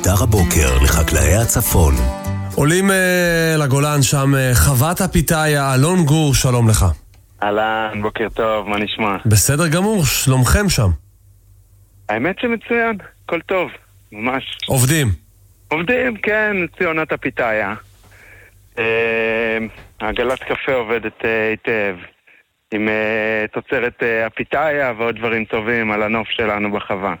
דר הבוקר לחקלאי הצפון. עולים לגולן שם חוות הפיתאיה, אלון גור, שלום לך. אהלן, בוקר טוב, מה נשמע? בסדר גמור, שלומכם שם? האמת שמצוין, הכל טוב, ממש. עובדים, כן, ציונת הפיתאיה. עגלת קפה עובדת היטב, עם תוצרת הפיתאיה ועוד דברים טובים על הנוף שלנו בחווה.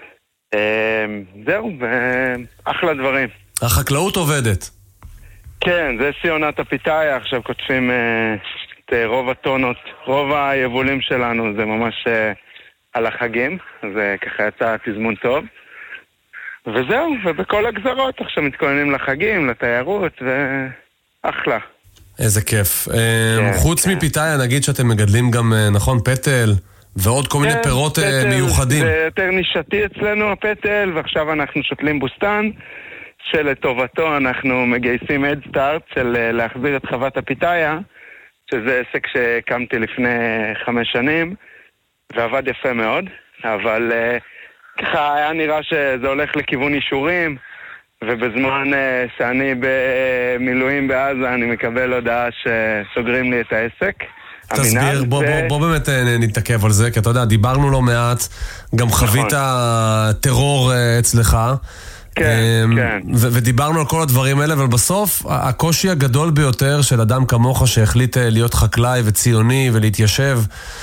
זהו, אחלה דברים. החקלאות עובדת. כן, זה ציונת הפיתאיה, עכשיו כותבים את רוב הטונות, רוב היבולים שלנו, זה ממש על החגים, אז ככה יצא תזמון טוב. וזהו, ובכל הגזרות עכשיו מתכוננים לחגים, לתיירות, ואחלה. איזה כיף. חוץ מפיתאיה, נגיד שאתם מגדלים גם, נכון, פטל, ועוד כל מיני פירות מיוחדים. זה יותר נישתי אצלנו הפטל, ועכשיו אנחנו שותלים בוסטן, שלטובתו אנחנו מגייסים אדסטארט של להחזיר את חוות הפיתאיה, שזה עסק שקמתי לפני 5 שנים, ועבד יפה מאוד, אבל ככה היה נראה שזה הולך לכיוון אישורים, ובזמן שאני במילואים בעזה אני מקבל הודעה שסוגרים לי את העסק. תסביר, בוא באמת נתעכב על זה, כי אתה יודע, דיברנו לא מעט, גם חווית טרור אצלך, כן. ודיברנו על כל הדברים האלה, אבל בסוף הקושי הגדול ביותר של אדם כמוך שהחליט להיות חקלאי וציוני ולהתיישב,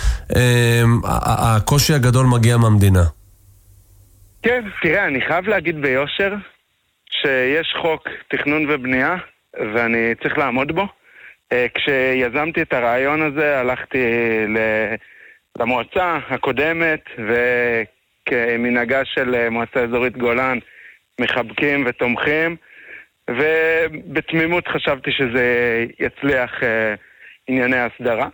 הקושי הגדול מגיע מהמדינה. כן, תראה, אני חייב להגיד ביושר שיש חוק תכנון ובנייה ואני צריך לעמוד בו. כשיזמתי את הרעיון הזה הלכתי למועצה הקודמת, וכמנהגה של מועצה אזורית גולן מחבקים ותומכים, ובתמימות חשבתי שזה יצליח ענייני הסדרה.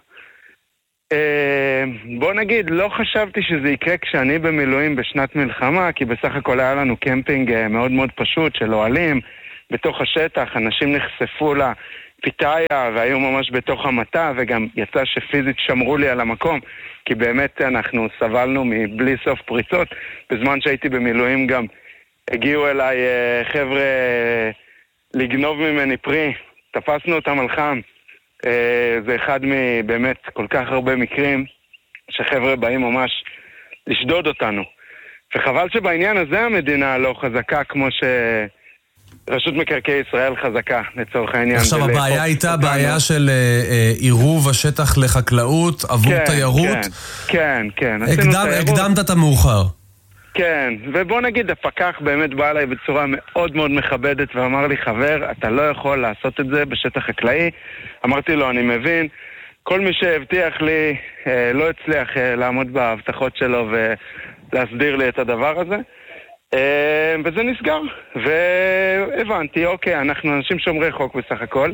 בוא נגיד, לא חשבתי שזה יקרה כשאני במילואים בשנת מלחמה, כי בסך הכל היה לנו קמפינג מאוד מאוד פשוט של אוהלים בתוך השטח, אנשים נחשפו לפיתאיה והיו ממש בתוך המטע, וגם יצא שפיזית שמרו לי על המקום, כי באמת אנחנו סבלנו מבלי סוף פריצות. בזמן שהייתי במילואים גם הגיעו אליי חבר'ה לגנוב ממני פרי, תפסנו אותם על חם. זה אחד מבאמת כל כך הרבה מקרים שחבר'ה באים ממש לשדוד אותנו, וחבל שבעניין הזה המדינה לא חזקה כמו שרשות מקרקעי ישראל חזקה לצורך העניין. עכשיו הבעיה הייתה בעיה של עירוב השטח לחקלאות עבור תיירות. כן. הקדמת את המאוחר. כן, ובוא נגיד, הפקח באמת בא אליי בצורה מאוד מאוד מכבדת ואמר לי, חבר, אתה לא יכול לעשות את זה בשטח חקלאי. אמרתי לו, אני מבין, כל מי שהבטיח לי לא הצליח לעמוד בהבטחות שלו ולהסדיר לי את הדבר הזה. וזה נסגר, והבנתי, אוקיי, אנחנו אנשים שומרי חוק בסך הכל.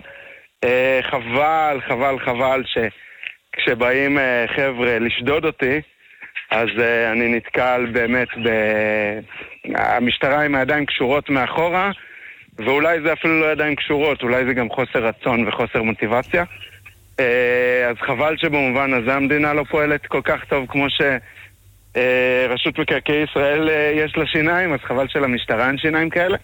חבל שכשבאים חבר'ה לשדוד אותי, אז אני נתקל באמת המשטרה עם הידיים קשורות מאחורה, ואולי זה אפילו לא ידיים קשורות, אולי זה גם חוסר רצון וחוסר מוטיבציה. אז חבל שבמובן הזה המדינה לא פועלת כל כך טוב כמו שרשות מקרקעי ישראל יש לה שיניים, אז חבל שלמשטרה אין שיניים כאלה.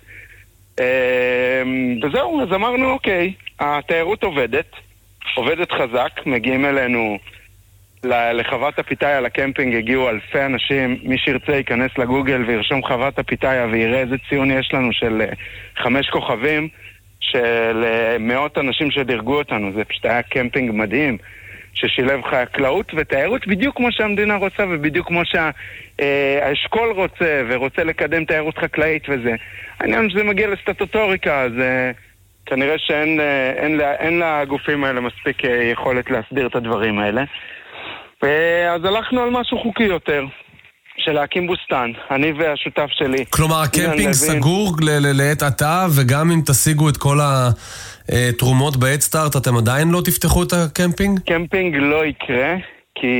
וזהו, אז אמרנו אוקיי, התיירות עובדת חזק, מגיעים אלינו לחוות הפיתאיה, לקמפינג, הגיעו אלפי אנשים. מי שירצה ייכנס לגוגל וירשום חוות הפיתאיה ויראה איזה ציון יש לנו של 5 כוכבים, של מאות אנשים שדרגו אותנו. זה פשוט היה קמפינג מדהים ששילב חקלאות ותיירות בדיוק כמו שהמדינה רוצה, ובדיוק כמו שהאשכול רוצה ורוצה לקדם תיירות חקלאית, וזה העניין שזה מגיע לסטטוטוריקה, אז כנראה שאין לגופים האלה מספיק יכולת להסדיר את הדברים האלה. אז הלכנו על משהו חוקי יותר, של להקים בוסטן, אני והשותף שלי. כלומר, הקמפינג סגור לעת עתה, וגם אם תשיגו את כל התרומות באדסטארט, אתם עדיין לא תפתחו את הקמפינג? קמפינג לא יקרה, כי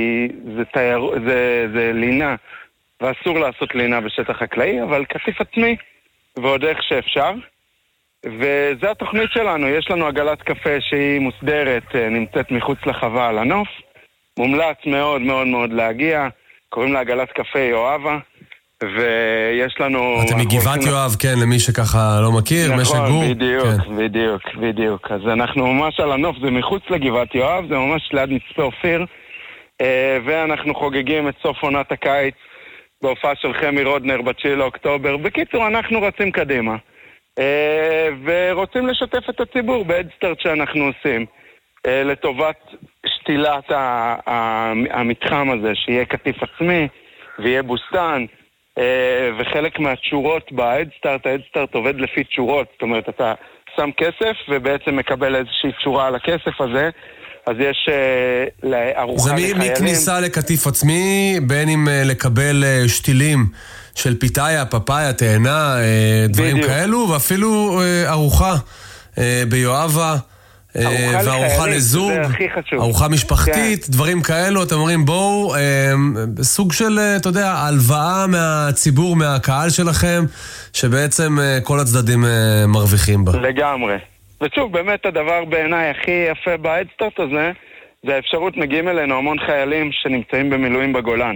זה לינה, ואסור לעשות לינה בשטח חקלאי, אבל כתיף עצמי, ועוד איך שאפשר. וזה התוכנית שלנו, יש לנו עגלת קפה שהיא מוסדרת, נמצאת מחוץ לחווה על הנוף, מומלץ מאוד מאוד מאוד להגיע, קוראים לה עגלת קפה יואבה, ויש לנו... אתם מגבעת יואב, כן, למי שככה לא מכיר, משק גור. נכון, בדיוק. אז אנחנו ממש על הנוף, זה מחוץ לגבעת יואב, זה ממש ליד מצפה אופיר, ואנחנו חוגגים את סוף עונת הקיץ בהופעה של חמי רודנר ב9 לאוקטובר. בקיצור, אנחנו רצים קדימה, ורוצים לשתף את הציבור בהדסטארט שאנחנו עושים, לטובת שתילת המתחם הזה, שיהיה כתיף עצמי, ויהיה בוסטן, וחלק מהתשורות בהדסטארט, ההדסטארט עובד לפי תשורות, זאת אומרת, אתה שם כסף ובעצם מקבל איזושהי תשורה על הכסף הזה, אז יש ארוחה לחיילים. זה מכניסה לכתיף עצמי, בין אם לקבל שתילים של פיתאיה, פפאיה, תאנה, דברים כאלו, ואפילו ארוחה ביואבה, וארוחה לזוג, ארוחה משפחתית, דברים כאלו, אתם אומרים בואו, סוג של, אתה יודע, הלוואה מהציבור, מהקהל שלכם, שבעצם כל הצדדים מרוויחים בה. לגמרי. ושוב, באמת הדבר בעיניי הכי יפה בהדסטארט הזה, זה האפשרות, מגיעים אלינו המון חיילים שנמצאים במילואים בגולן.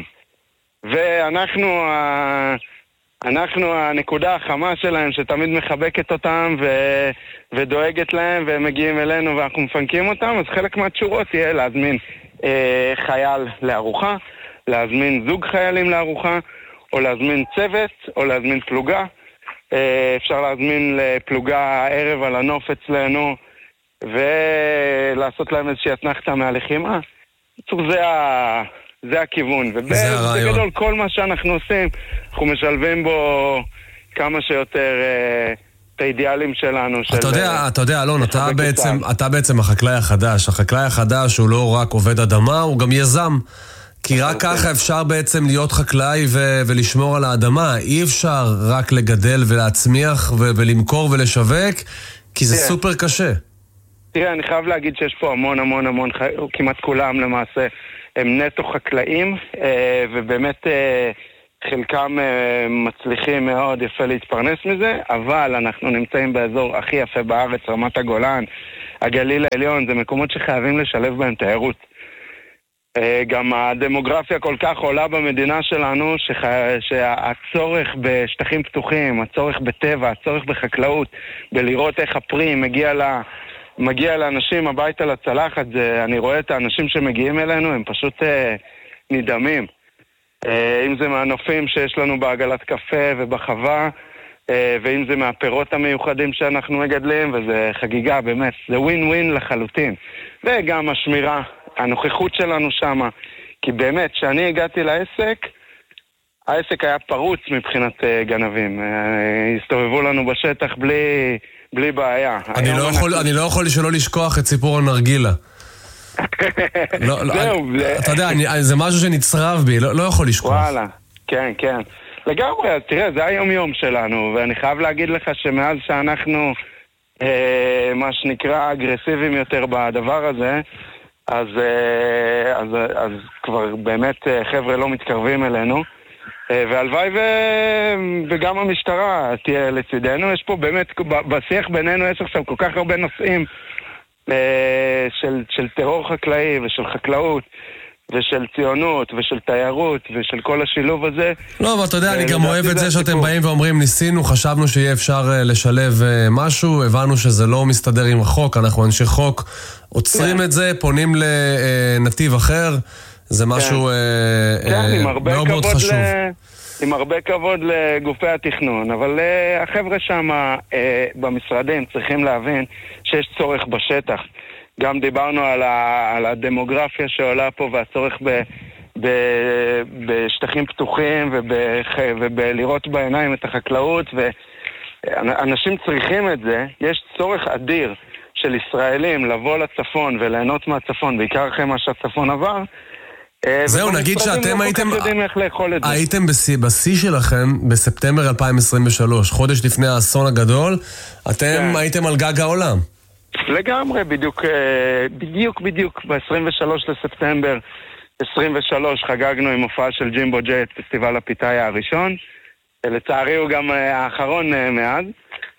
ואנחנו הנקודה החמה שלהם שתמיד מחבקת אותם ודואגת להם, והם מגיעים אלינו ואנחנו מפנקים אותם, אז חלק מהתשורות יהיה להזמין חייל לארוחה, להזמין זוג חיילים לארוחה, או להזמין צוות, או להזמין פלוגה. אפשר להזמין לפלוגה ערב על הנוף אצלנו, ולעשות להם איזושהי אתנחתה מהלחימה. זה הכיוון. ובגדול כל מה שאנחנו עושים, אנחנו משלבים בו כמה שיותר את האידיאלים שלנו. אתה יודע, אלון, אתה בעצם החקלאי החדש. החקלאי החדש הוא לא רק עובד אדמה, הוא גם יזם. כי רק ככה אפשר בעצם להיות חקלאי ולשמור על האדמה. אי אפשר רק לגדל ולהצמיח ולמכור ולשווק, כי זה סופר קשה. תראה, אני חייב להגיד שיש פה המון, כמעט כולם למעשה, הם נטו חקלאים, ובאמת חלקם מצליחים מאוד יפה להתפרנס מזה, אבל אנחנו נמצאים באזור הכי יפה בארץ, רמת הגולן, הגליל העליון, זה מקומות שחייבים לשלב בהם תיירות. גם הדמוגרפיה כל כך עולה במדינה שלנו, שהצורך בשטחים פתוחים, הצורך בטבע, הצורך בחקלאות, בלראות איך הפרי מגיע לאנשים הביתה לצלחת, אני רואה את האנשים שמגיעים אלינו, הם פשוט נדהמים. אם זה מהנופים שיש לנו בעגלת קפה ובחווה, ואם זה מהפירות המיוחדים שאנחנו מגדלים, וזה חגיגה באמת, זה ווין ווין לחלוטין. וגם השמירה, הנוכחות שלנו שמה, כי באמת, כשאני הגעתי לעסק, העסק היה פרוץ מבחינת גנבים. הסתובבו לנו בשטח בלי בעיה. אני לא יכול שלא לשכוח את סיפור הנרגילה. אתה יודע, זה משהו שנצרב בי, לא יכול לשכוח. וואלה, כן. לגמרי, תראה, זה היום-יום שלנו, ואני חייב להגיד לך שמאז שאנחנו, מה שנקרא, אגרסיביים יותר בדבר הזה, אז כבר באמת חבר'ה לא מתקרבים אלינו, והלוואי וגם המשטרה תהיה לצידנו. יש פה באמת, בשיח בינינו יש עכשיו כל כך הרבה נושאים של טרור חקלאי ושל חקלאות ושל ציונות ושל תיירות ושל כל השילוב הזה. לא, אבל אתה יודע, אני גם אוהב את זה שאתם באים ואומרים, ניסינו, חשבנו שיהיה אפשר לשלב משהו, הבנו שזה לא מסתדר עם החוק, אנחנו אנשי חוק, עוצרים את זה, פונים לנתיב אחר, זה משהו מאוד מאוד חשוב. עם הרבה כבוד לגופי התכנון, אבל החבר'ה שם במשרדים צריכים להבין שיש צורך בשטח. גם דיברנו על הדמוגרפיה שעולה פה והצורך בשטחים פתוחים ובלראות בעיניים את החקלאות, ואנשים צריכים את זה. יש צורך אדיר של ישראלים לבוא לצפון וליהנות מהצפון, בעיקר אחרי מה שהצפון עבר. זהו, נגיד שאתם הייתם בשיא שלכם בספטמבר 2023, חודש לפני האסון הגדול, אתם הייתם על גג העולם. לגמרי, בדיוק ב-23 לספטמבר 23 חגגנו עם הופעה של ג'ימבו ג'יי את פסטיבל הפיתאיה הראשון. לצערי הוא גם האחרון מאז,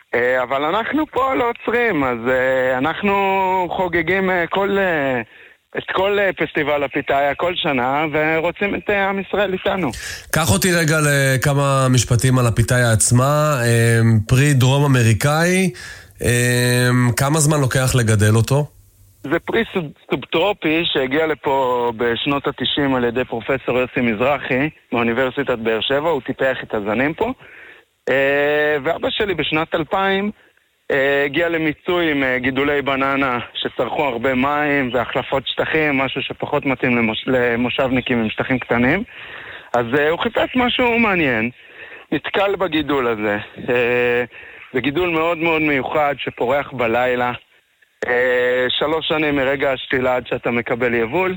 אבל אנחנו פה לא עוצרים, אז אנחנו חוגגים את כל פסטיבל הפיתאיה כל שנה, ורוצים את עם ישראל איתנו. קח אותי רגע לכמה משפטים על הפיתאיה עצמה, פרי דרום אמריקאי, כמה זמן לוקח לגדל אותו? זה פרי סובטרופי שהגיע לפה בשנות ה-90 על ידי פרופסור יוסי מזרחי מאוניברסיטת באר שבע, הוא טיפח את הזנים פה. ואבא שלי בשנת 2000 הגיע למיצוי עם גידולי בננה שצרכו הרבה מים והחלפות שטחים, משהו שפחות מתאים למושבניקים עם שטחים קטנים. אז הוא חיפש משהו מעניין, נתקל בגידול הזה. זה גידול מאוד מאוד מיוחד שפורח בלילה, 3 שנים מרגע השתילה עד שאתה מקבל יבול.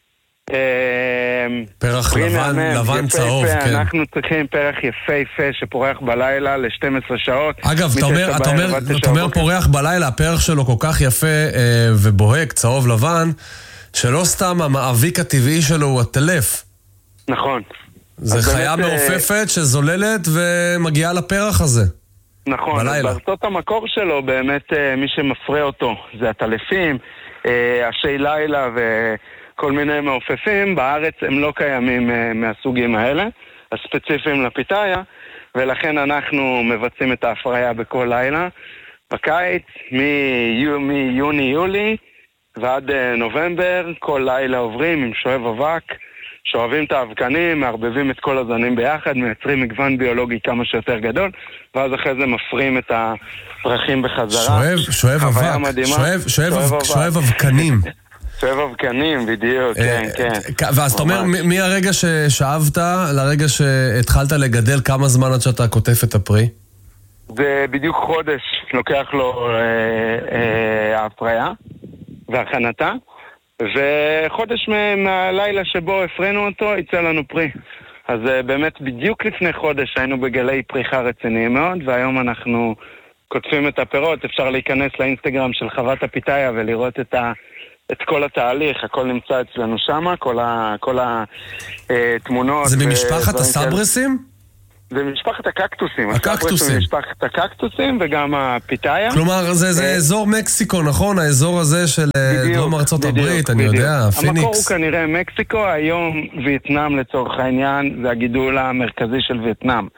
פרח לבן צהוב, כן. אנחנו צריכים פרח יפהפה שפורח בלילה ל-12 שעות. אגב, אתה אומר פורח בלילה, הפרח שלו כל כך יפה ובוהק, צהוב לבן, שלא סתם המאביק הטבעי שלו הוא הטלף. נכון. זה חיה מעופפת שזוללת ומגיעה לפרח הזה. נכון, בארצות המקור שלו באמת מי שמפרה אותו זה הטלפים, השי לילה וכל מיני מעופפים. בארץ הם לא קיימים מהסוגים האלה, הספציפיים לפיתאיה, ולכן אנחנו מבצעים את ההפריה בכל לילה. בקיץ, מיוני-יולי ועד נובמבר, כל לילה עוברים עם שואב אבק, שואבים את האבקנים, מערבבים את כל הזנים ביחד, מייצרים מגוון ביולוגי כמה שיותר גדול, ואז אחרי זה מפרים את הפרחים בחזרה. שואב אבק, שואב אבקנים. שואב אבקנים, בדיוק, כן. ואז אתה אומר, מהרגע ששאבת לרגע שהתחלת לגדל, כמה זמן עד שאתה כותף את הפרי? זה בדיוק חודש, לוקח לו ההפריה והכנתה. וחודש מהלילה שבו הפרינו אותו, יצא לנו פרי. אז באמת בדיוק לפני חודש היינו בגלי פריחה רציניים מאוד, והיום אנחנו כותפים את הפירות. אפשר להיכנס לאינסטגרם של חוות הפיתאיה ולראות את כל התהליך, הכל נמצא אצלנו שם, כל התמונות. זה במשפחת הסברסים? זה משפחת הקקטוסים. הקקטוסים. משפחת הקקטוסים וגם הפיתאיה. כלומר, זה אזור מקסיקו, נכון? האזור הזה של דרום ארצות הברית, אני יודע, פיניקס. המקור הוא כנראה מקסיקו, היום וייטנאם לצורך העניין, זה הגידול המרכזי של וייטנאם.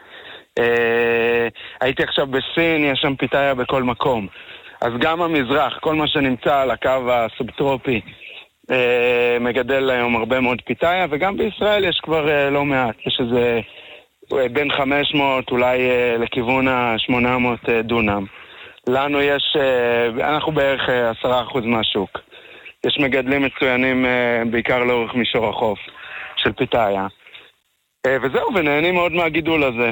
הייתי עכשיו בסין, יש שם פיתאיה בכל מקום. אז גם המזרח, כל מה שנמצא על הקו הסובטרופי, מגדל היום הרבה מאוד פיתאיה, וגם בישראל יש כבר לא מעט, יש איזה בין 500 אולי לכיוון ה-800 דונם. לנו יש, אנחנו בערך 10% מהשוק. יש מגדלים מצוינים בעיקר לאורך מישור החוף של פיתאיה. וזהו, ונהנים מאוד מהגידול הזה.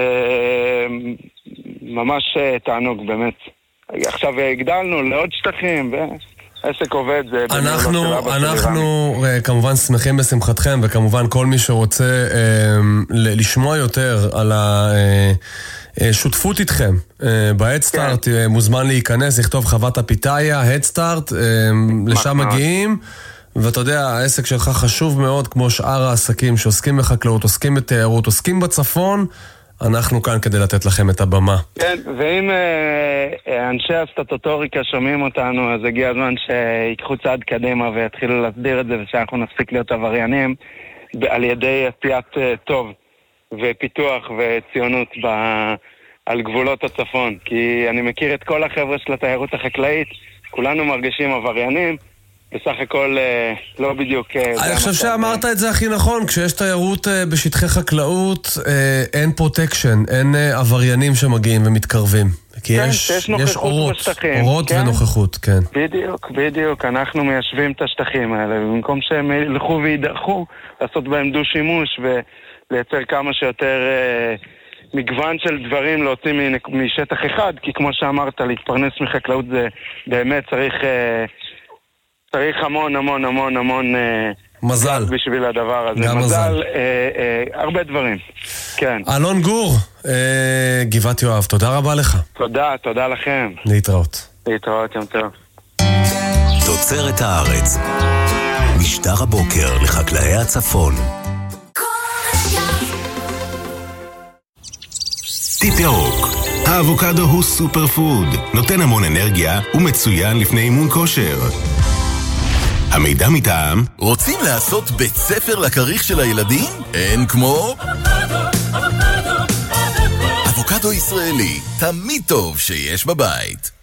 ממש תענוג, באמת. עכשיו הגדלנו לעוד שטחים עסק עובד. אנחנו כמובן שמחים בשמחתכם, וכמובן כל מי שרוצה לשמוע יותר על השותפות איתכם בהדסטארט, מוזמן להיכנס, לכתוב חוות הפיתאיה, הדסטארט, לשם מגיעים, ואתה יודע, העסק שלך חשוב מאוד כמו שאר העסקים שעוסקים בחקלאות, עוסקים בתיירות, עוסקים בצפון, אנחנו כאן כדי לתת לכם את הבמה. כן, ואם אנשי הסטטוטוריקה שומעים אותנו, אז הגיע הזמן שיקחו צעד קדימה ויתחילו להסדיר את זה, ושאנחנו נפסיק להיות עבריינים על ידי עשיית טוב ופיתוח וציונות על גבולות הצפון. כי אני מכיר את כל החבר'ה של התיירות החקלאית, כולנו מרגישים עבריינים, בסך הכל לא בדיוק. אני חושב שאמרת את זה הכי נכון, כשיש תיירות בשטחי חקלאות, אין פרוטקשן, אין עבריינים שמגיעים ומתקרבים. כי יש אורות ונוכחות, כן. בדיוק, אנחנו מיישבים את השטחים האלה, ובמקום שהם ילכו וידרכו, לעשות בהם דו-שימוש ולייצר כמה שיותר מגוון של דברים להוציא משטח אחד, כי כמו שאמרת, להתפרנס מחקלאות זה באמת צריך המון מזל בשביל הדבר הזה. גם מזל, הרבה דברים. כן. אלון גור, גבעת יואב, תודה רבה לך. תודה לכם. להתראות, יום טוב. תוצרת הארץ, משטר הבוקר לחקלאי הצפון. טיפ ירוק, האבוקדו הוא סופר פוד, נותן המון אנרגיה ומצוין לפני אימון כושר. המידע מטעם. רוצים לעשות בית ספר לכריך של הילדים? אין כמו אבוקדו ישראלי, תמיד טוב שיש בבית.